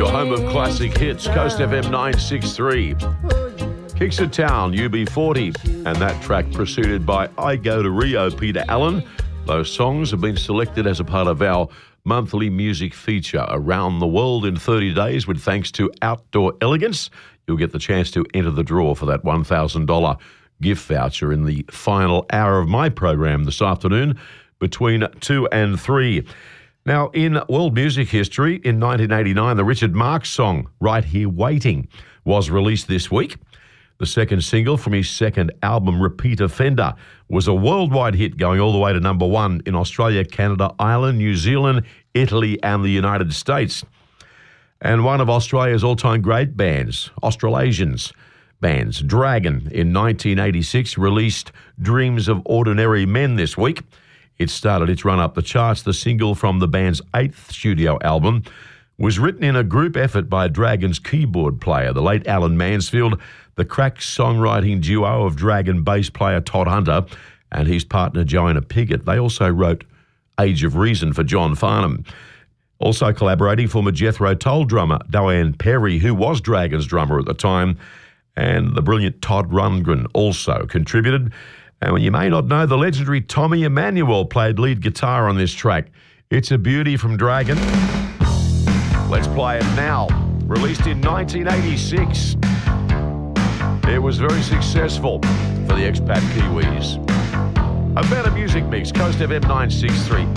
Your home of classic hits, Coast FM 963. Kicks of Town, UB40, and that track preceded by I Go to Rio, Peter Allen. Those songs have been selected as a part of our monthly music feature, Around the World in 30 Days, with thanks to Outdoor Elegance. You'll get the chance to enter the draw for that $1,000 gift voucher in the final hour of my program this afternoon between 2 and 3. Now, in world music history, in 1989, the Richard Marx song, Right Here Waiting, was released this week. The second single from his second album, Repeat Offender, was a worldwide hit, going all the way to number 1 in Australia, Canada, Ireland, New Zealand, Italy and the United States. And one of Australia's all-time great bands, Australasians bands, Dragon, in 1986, released Dreams of Ordinary Men this week. It started its run up the charts. The single from the band's 8th studio album was written in a group effort by Dragon's keyboard player, the late Alan Mansfield, the crack songwriting duo of Dragon bass player Todd Hunter and his partner Joanna Piggott. They also wrote Age of Reason for John Farnham. Also collaborating, former Jethro Tull drummer Diane Perry, who was Dragon's drummer at the time, and the brilliant Todd Rundgren also contributed. And you may not know, the legendary Tommy Emmanuel played lead guitar on this track. It's a beauty from Dragon. Let's play it now. Released in 1986. It was very successful for the expat Kiwis. A better music mix, Coast FM 963.